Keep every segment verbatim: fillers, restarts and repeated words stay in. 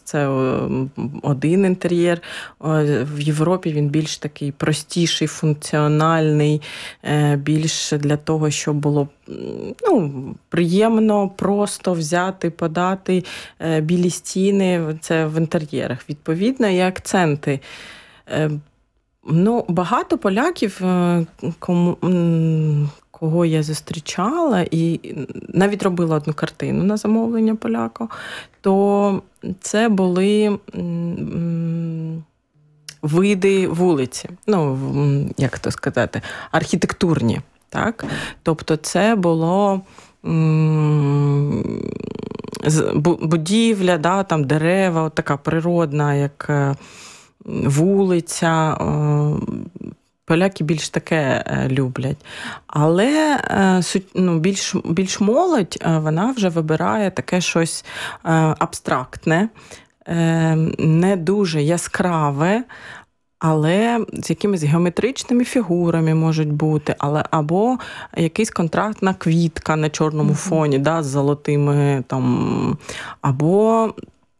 це один інтер'єр. В Європі він більш такий простіший, функціональний, більш для того, щоб було ну, приємно просто взяти, подати білі стіни. Це в інтер'єрах. Відповідно, і акценти. Ну, багато поляків, кому, кого я зустрічала, і навіть робила одну картину на замовлення поляка, то це були види вулиці, ну, як то сказати, архітектурні. Так? Тобто це було будівля, да, там дерева, от така природна, як вулиця. Поляки більш таке люблять. Але ну, більш, більш молодь, вона вже вибирає таке щось абстрактне, не дуже яскраве, але з якимись геометричними фігурами можуть бути, але або якийсь контрастна квітка на чорному mm-hmm. фоні, да, з золотими, там, або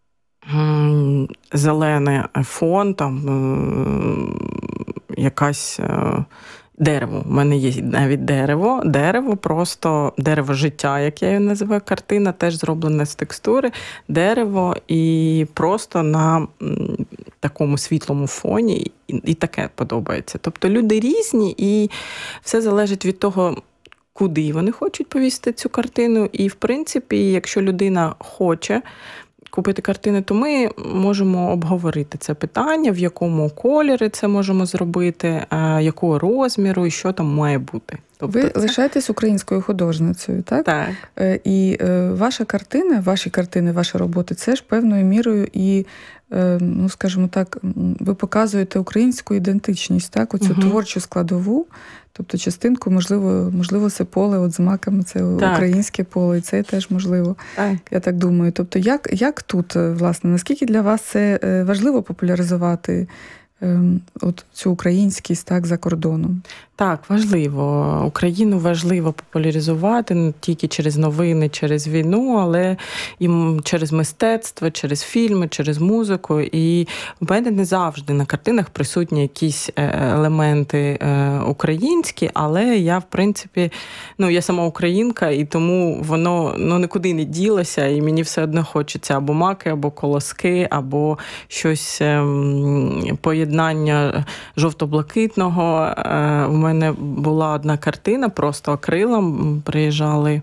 м- зелений фон, там, якась дерево. У мене є навіть дерево. Дерево просто, дерево життя, як я його називаю, картина, теж зроблена з текстури. Дерево і просто на такому світлому фоні. І, і таке подобається. Тобто люди різні, і все залежить від того, куди вони хочуть повісити цю картину. І, в принципі, якщо людина хоче купити картини, то ми можемо обговорити це питання, в якому кольорі це можемо зробити, якого розміру і що там має бути. Тобто ви це... лишаєтесь українською художницею, так? Так. І ваша картина, ваші картини, ваші роботи, це ж певною мірою і, ну, скажімо так, ви показуєте українську ідентичність, так? Оцю угу. творчу складову, тобто частинку, можливо, можливо, це поле от з маками, це так. українське поле, і це теж можливо. Так. Я так думаю. Тобто як, як тут, власне, наскільки для вас це важливо популяризувати от цю українськість, так, за кордоном? Так, важливо. Україну важливо популяризувати не тільки через новини, через війну, але і через мистецтво, через фільми, через музику. І в мене не завжди на картинах присутні якісь елементи українські, але я, в принципі, ну, я сама українка, і тому воно ну, нікуди не ділося, і мені все одно хочеться або маки, або колоски, або щось поєднання жовто-блакитного. У мене була одна картина, просто акрилом приїжджали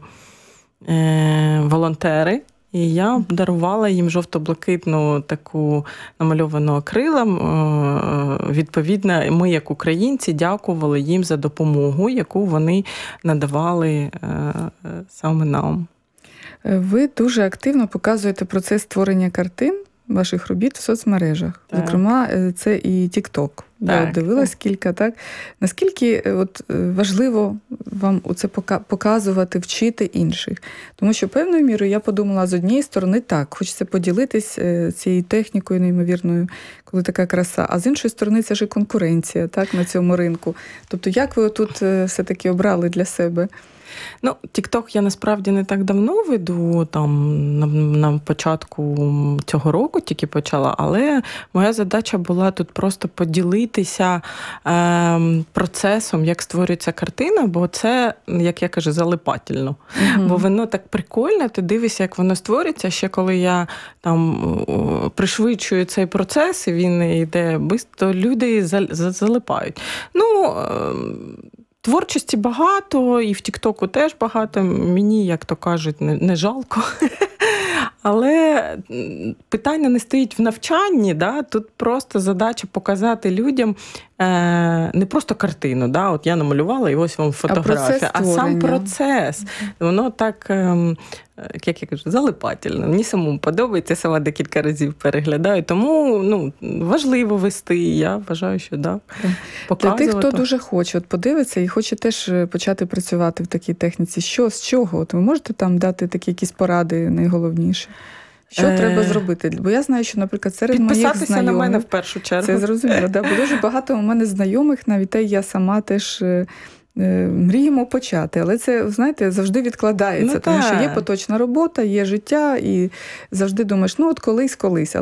е, волонтери, і я дарувала їм жовто-блакитну таку намальовану акрилом. Е, відповідно, ми, як українці, дякували їм за допомогу, яку вони надавали е, саме нам. Ви дуже активно показуєте процес створення картин ваших робіт в соцмережах. Так. Зокрема, це і TikTok. Я дивилась кілька, так? Наскільки от, важливо вам оце показувати, вчити інших? Тому що певною мірою я подумала, з однієї сторони, так, хочеться поділитись цією технікою неймовірною, коли така краса, а з іншої сторони, це ж і конкуренція, так, на цьому ринку. Тобто, як ви тут все-таки обрали для себе? Ну, TikTok я насправді не так давно веду, там на, на початку цього року тільки почала, але моя задача була тут просто поділитися е, процесом, як створюється картина, бо це, як я кажу, залипательно. Mm-hmm. Бо воно так прикольно, ти дивишся, як воно створюється. Ще коли я там пришвидшую цей процес, і він йде швидко, люди залипають. Ну, творчості багато, і в Тік-Току теж багато. Мені, як то кажуть, не, не жалко. Але питання не стоїть в навчанні, да? Тут просто задача показати людям е, не просто картину, да? От я намалювала, і ось вам фотографія, а, а сам процес. Воно так, е, як я кажу, залипательно. Мені самому подобається, сама декілька разів переглядаю. Тому ну, важливо вести, і я вважаю, що да, показувати. Для тих, хто дуже хоче, от подивиться і хоче теж почати працювати в такій техніці, що, з чого? От ви можете там дати такі якісь поради найголовніші? Що е... треба зробити? Бо я знаю, що, наприклад, серед моїх знайомих... Підписатися на мене в першу чергу. Це зрозуміло, да? Бо дуже багато у мене знайомих, навіть я сама теж е, мріємо почати. Але це, знаєте, завжди відкладається, ну, тому що є поточна робота, є життя, і завжди думаєш, ну от колись-колись.